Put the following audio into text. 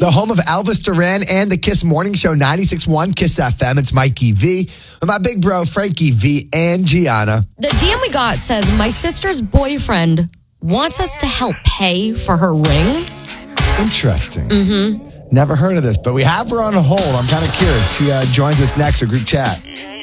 The home of Elvis Duran and the Kiss Morning Show, 96.1 Kiss FM. It's Mikey V with my big bro, Frankie V and Gianna. The DM we got says, my sister's boyfriend wants us to help pay for her ring. Interesting. Never heard of this, but we have her on hold. I'm kind of curious. She joins us next, a group chat.